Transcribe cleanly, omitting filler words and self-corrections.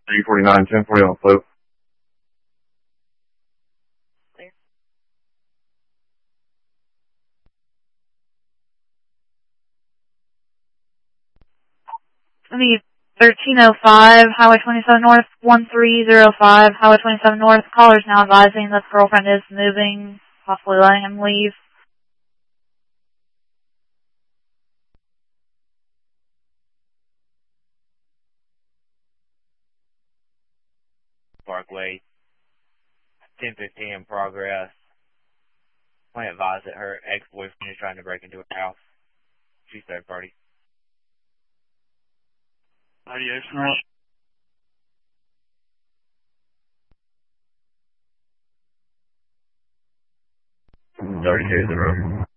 349, 1040 on slope. Clear. The 1305, Highway 27 North, 1305, Highway 27 North. Caller's now advising that the girlfriend is moving, possibly letting him leave. Parkway, 1015 in progress. I advise that her ex-boyfriend is trying to break into her house. She's third party. Adios. Dirty case in the room.